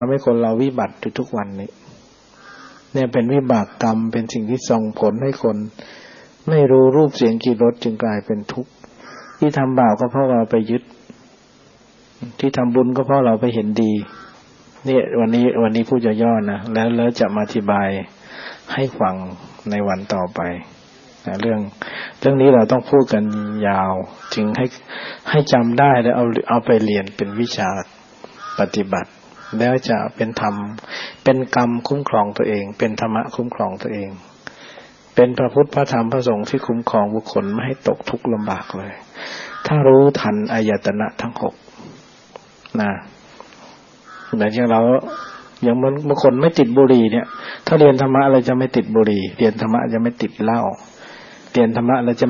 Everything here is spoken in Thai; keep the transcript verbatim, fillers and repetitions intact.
ทำให้คนเราวิบัติทุกวันนี้เนี่ยเป็นวิบากกรรมเป็นสิ่งที่ส่งผลให้คนไม่รู้รูปเสียงกลิ่นรสจึงกลายเป็นทุกข์ที่ทำบาปก็เพราะเราไปยึดที่ทำบุญก็เพราะเราไปเห็นดีเนี่ยวันนี้วันนี้พูดย่อๆนะแล้วแล้วจะมาอธิบายให้ฟังในวันต่อไปนะเรื่องเรื่องนี้เราต้องพูดกันยาวจึงให้ให้จำได้แล้วเอาเอาไปเรียนเป็นวิชาปฏิบัติแล้วจะเป็นธรรมเป็นกรรมคุ้มครองตัวเองเป็นธรรมะคุ้มครองตัวเองเป็นพระพุทธพระธรรมพระสงฆ์ที่คุ้มครองบุคคลไม่ให้ตกทุกข์ลำบากเลยถ้ารู้ทันอายตนะทั้งหกนะเหมือนอย่างเราอย่างบางคนไม่ติดบุหรี่เนี่ยถ้าเรียนธรรมะเราจะไม่ติดบุหรี่เรียนธรรมะจะไม่ติดเหล้าเรียนธรรมะเราจะ